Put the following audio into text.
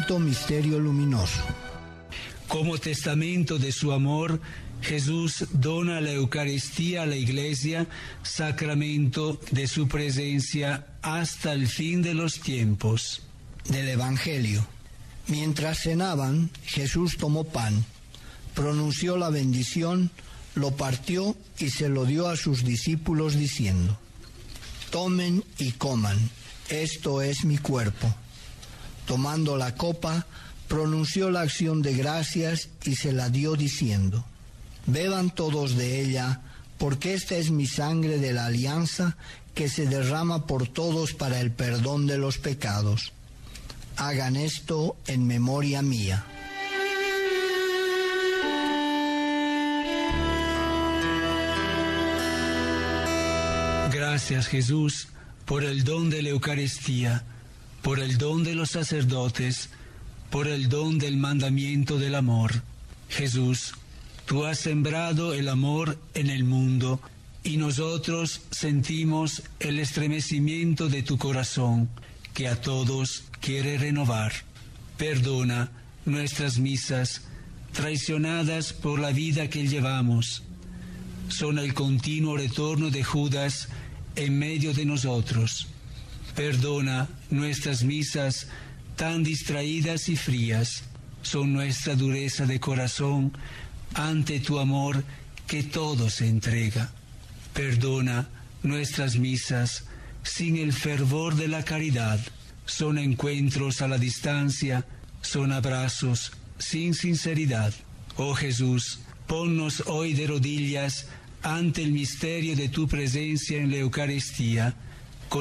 Quinto misterio luminoso. Como testamento de su amor, Jesús dona la Eucaristía a la Iglesia, sacramento de su presencia hasta el fin de los tiempos. Del Evangelio. Mientras cenaban, Jesús tomó pan, pronunció la bendición, lo partió y se lo dio a sus discípulos diciendo: tomen y coman, esto es mi cuerpo. Tomando la copa, pronunció la acción de gracias y se la dio diciendo: beban todos de ella, porque esta es mi sangre de la alianza que se derrama por todos para el perdón de los pecados. Hagan esto en memoria mía. Gracias, Jesús, por el don de la Eucaristía, por el don de los sacerdotes, por el don del mandamiento del amor. Jesús, tú has sembrado el amor en el mundo y nosotros sentimos el estremecimiento de tu corazón, que a todos quiere renovar. Perdona nuestras misas, traicionadas por la vida que llevamos. Son el continuo retorno de Judas en medio de nosotros. Perdona nuestras misas tan distraídas y frías. Son nuestra dureza de corazón ante tu amor que todo se entrega. Perdona nuestras misas sin el fervor de la caridad. Son encuentros a la distancia, son abrazos sin sinceridad. Oh Jesús, ponnos hoy de rodillas ante el misterio de tu presencia en la Eucaristía